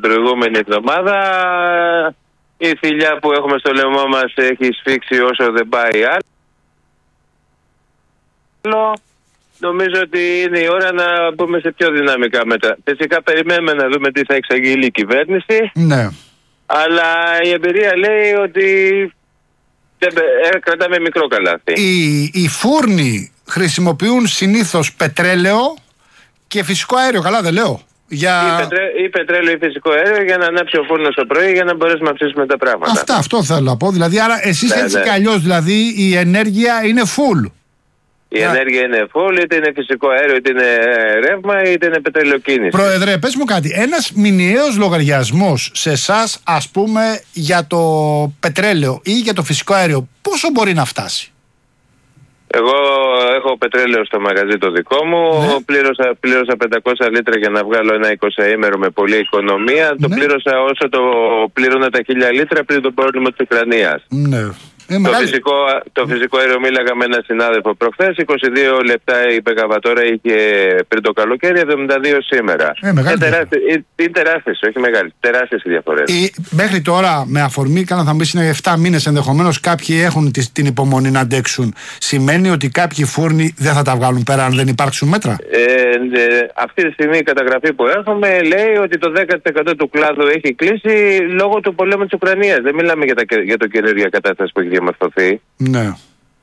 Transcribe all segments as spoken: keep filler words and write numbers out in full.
προηγούμενη εβδομάδα. Η θηλιά που έχουμε στο λαιμό μας έχει σφίξει όσο δεν πάει άλλο. Νομίζω ότι είναι η ώρα να μπούμε σε πιο δυναμικά μέτρα. Φυσικά περιμένουμε να δούμε τι θα εξαγγείλει η κυβέρνηση. Ναι. Αλλά η εμπειρία λέει ότι κρατάμε μικρό καλάθι. Οι, οι φούρνοι χρησιμοποιούν συνήθως πετρέλαιο και φυσικό αέριο, καλά δεν λέω? Για... Ή, πετρέ, ή πετρέλαιο ή φυσικό αέριο για να ανάψει ο φούρνος το πρωί για να μπορέσουμε να ψήσουμε τα πράγματα. Αυτά, αυτό θέλω να πω. Δηλαδή, άρα εσείς ναι, έτσι ναι. κι αλλιώς, δηλαδή η ενέργεια είναι full. Η yeah. ενέργεια είναι full, είτε είναι φυσικό αέριο, είτε είναι ρεύμα, είτε είναι πετρελαιοκίνηση. Πρόεδρε, πες μου κάτι. Ένας μηνιαίος λογαριασμός σε εσάς, ας πούμε, για το πετρέλαιο ή για το φυσικό αέριο, πόσο μπορεί να φτάσει? Εγώ έχω πετρέλαιο στο μαγαζί το δικό μου. Ναι. Πλήρωσα, πλήρωσα πεντακόσια λίτρα για να βγάλω ένα εικοσαήμερο με πολλή οικονομία. Ναι. Το πλήρωσα όσο το πλήρωνα τα χίλια λίτρα πριν το πρόβλημα της Ουκρανίας. Ναι. Το, μεγάλη... φυσικό, το φυσικό αέριο μίλαγα με έναν συνάδελφο προχθές. είκοσι δύο λεπτά η μεγαβατόρα είχε πριν το καλοκαίρι, εβδομήντα δύο σήμερα. Ε, είναι τεράστιες, τεράστιες, όχι μεγάλες, τεράστιες οι διαφορές. Η, μέχρι τώρα, με αφορμή, κάνα θα μπει είναι επτά μήνες ενδεχομένως, κάποιοι έχουν τη, την υπομονή να αντέξουν. Σημαίνει ότι κάποιοι φούρνοι δεν θα τα βγάλουν πέρα αν δεν υπάρξουν μέτρα? Ε, ε, αυτή τη στιγμή η καταγραφή που έχουμε λέει ότι το δέκα τοις εκατό του κλάδου έχει κλείσει λόγω του πολέμου της Ουκρανίας. Δεν μιλάμε για, τα, για το καινούργια κατάσταση που έχει διαμορφωθεί. Ναι.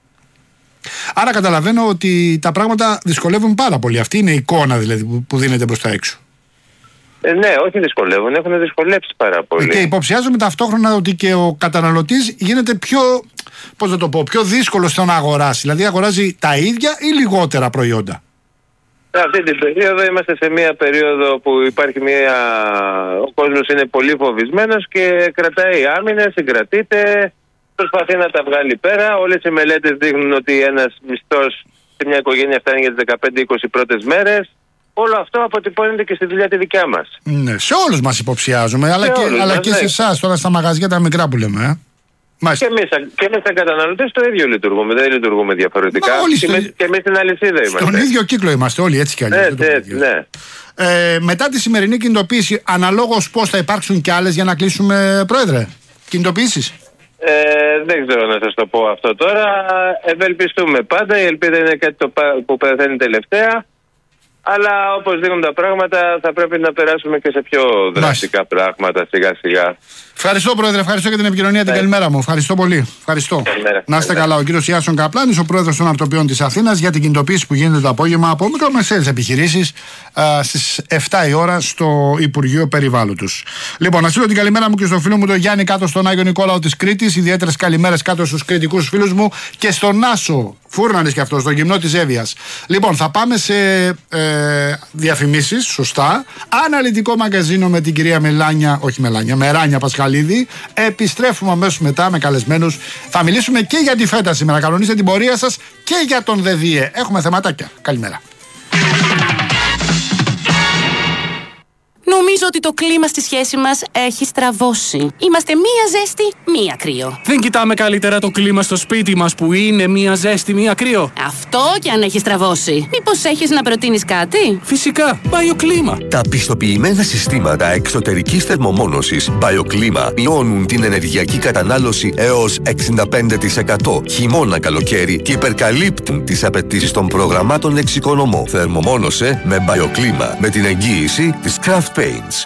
Άρα καταλαβαίνω ότι τα πράγματα δυσκολεύουν πάρα πολύ. Αυτή είναι η εικόνα δηλαδή που, που δίνεται προς τα έξω. Ε, ναι, όχι δυσκολεύουν, έχουν δυσκολέψει πάρα πολύ. Και υποψιάζομαι ταυτόχρονα ότι και ο καταναλωτής γίνεται πιο, πώς να το πω, πιο δύσκολο στο να αγοράσει. Δηλαδή αγοράζει τα ίδια ή λιγότερα προϊόντα. Αυτή την περίοδο είμαστε σε μια περίοδο που υπάρχει μια... ο κόσμος είναι πολύ φοβισμένος και κρατάει άμυνες, συγκρατείται, προσπαθεί να τα βγάλει πέρα. Όλες οι μελέτες δείχνουν ότι ένας μισθός σε μια οικογένεια φτάνει για τις δεκαπέντε είκοσι πρώτες μέρες. Όλο αυτό αποτυπώνεται και στη δουλειά τη δικιά μας. Ναι, σε όλους μας υποψιάζουμε, αλλά, και, αλλά μας, και σε εσάς τώρα στα μαγαζιά τα μικρά που λέμε. Ε. Και εμείς, και εμείς τα καταναλωτές το ίδιο λειτουργούμε, δεν λειτουργούμε διαφορετικά. Μα, και, στο... εμείς, και εμείς στην αλυσίδα είμαστε. Στον ίδιο κύκλο είμαστε όλοι, έτσι κι αλλιώς. Ναι, ναι, ναι. Ε, μετά τη σημερινή κινητοποίηση, αναλόγως πώς θα υπάρξουν κι άλλες για να κλείσουμε, Πρόεδρε, κινητοποιήσεις? Ε, δεν ξέρω να σας το πω αυτό τώρα. Ευελπιστούμε πάντα, η ελπίδα είναι κάτι το που πεθαίνει τελευταία. Αλλά όπως δίνουν τα πράγματα θα πρέπει να περάσουμε και σε πιο δραστικά πράγματα σιγά σιγά. Ευχαριστώ, Πρόεδρε, ευχαριστώ για την επικοινωνία, την καλημέρα μου. Ευχαριστώ πολύ. Ευχαριστώ. Καλημέρα. Να είστε καλά. Ο κύριος Ιάσον Καπλάνης, ο πρόεδρος των Αρτοπιών της Αθήνας, για την κινητοποίηση που γίνεται το απόγευμα από μικρομεσαίες επιχειρήσεις στις εφτά η ώρα στο Υπουργείο Περιβάλλοντος. Λοιπόν, να στείλω την καλημέρα μου και στο φίλο μου τον Γιάννη κάτω στον Άγιο Νικόλαο της Κρήτης. Ιδιαίτερες καλημέρες κάτω στους κρητικούς φίλους μου και στον Άσο. Φούρνανης και αυτό, στο γυμνό της Εύβοιας. Λοιπόν, θα πάμε σε ε, διαφημίσεις, σωστά. Αναλυτικό μαγκαζίνο με την κυρία Μελάνια, όχι Μελάνια, Μεράνια Πασχαλίδη. Επιστρέφουμε αμέσως μετά με καλεσμένους. Θα μιλήσουμε και για τη φέτα σήμερα. Κανονίστε την πορεία σας και για τον ΔΕΔΙΕ. Έχουμε θεματάκια. Καλημέρα. Νομίζω ότι το κλίμα στη σχέση μας έχει στραβώσει. Είμαστε μία ζέστη, μία κρύο. Δεν κοιτάμε καλύτερα το κλίμα στο σπίτι μας που είναι μία ζέστη, μία κρύο? Αυτό κι αν έχει στραβώσει. Μήπως έχεις να προτείνεις κάτι? Φυσικά, BioClima. Τα πιστοποιημένα συστήματα εξωτερικής θερμομόνωσης BioClima μειώνουν την ενεργειακή κατανάλωση έως εξήντα πέντε τοις εκατό χειμώνα καλοκαίρι και υπερκαλύπτουν τις απαιτήσεις των προγραμμάτων εξοικονομώ. Θερμομόνωσε με BioClima με την εγγύηση της Craft Paints.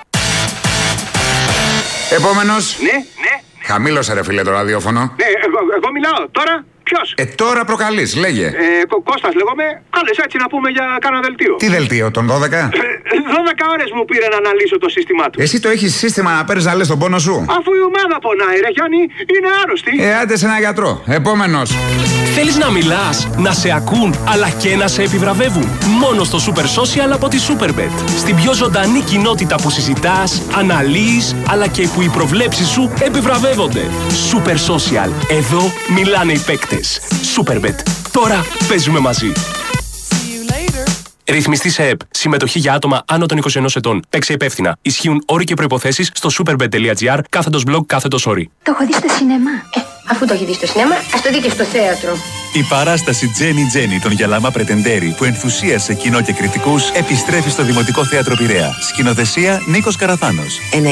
Επόμενος. Ναι, ναι. Χαμήλωσε ρε φίλε το ραδιόφωνο. Ναι, εγώ, εγώ μιλάω. Τώρα ποιος? Ε, τώρα προκαλείς, λέγε. Ε, Κω- Κώστας λέγομαι. Κάλες έτσι να πούμε για κάνα δελτίο. Τι δελτίο, τον δώδεκα? Ε, δώδεκα ώρες μου πήρε να αναλύσω το σύστημά του. Εσύ το έχεις σύστημα να παίρνεις να λες τον πόνο σου? Αφού η ομάδα πονάει ρε Γιάννη, είναι άρρωστη. Ε, άντε σε ένα γιατρό. Επόμενος. Θέλεις να μιλάς, να σε ακούν, αλλά και να σε επιβραβεύουν? Μόνο στο Super Social από τη Superbet. Στην πιο ζωντανή κοινότητα που συζητάς, αναλύεις, αλλά και που οι προβλέψεις σου επιβραβεύονται. Super Social. Εδώ μιλάνε οι παίκτες. Superbet. Τώρα παίζουμε μαζί. Ρυθμιστή σε ΕΠ. Συμμετοχή για άτομα άνω των είκοσι ενός ετών. Παίξε υπεύθυνα. Ισχύουν όροι και προϋποθέσεις στο superbet.gr κάθετος blog κάθετος όροι. Το έχω δει στο σινεμά. Ε, αφού το έχει δει στο σινεμά, ας το δει και στο θέατρο. Η παράσταση Τζένι Τζένι των Γιαλάμα Πρετεντέρη που ενθουσίασε κοινό και κριτικούς επιστρέφει στο Δημοτικό Θέατρο Πειραιά. Σκηνοθεσία Νίκος Καραθάνος.